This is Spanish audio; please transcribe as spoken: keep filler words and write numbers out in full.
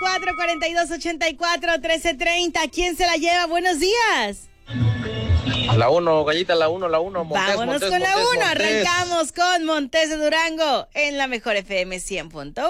cuatro, cuarenta y dos, ochenta y cuatro, trece treinta. ¿Quién se la lleva? Buenos días. La uno, Gallita, la uno, la uno. Vámonos con la uno. Arrancamos con Montes de Durango en la mejor F M cien punto uno.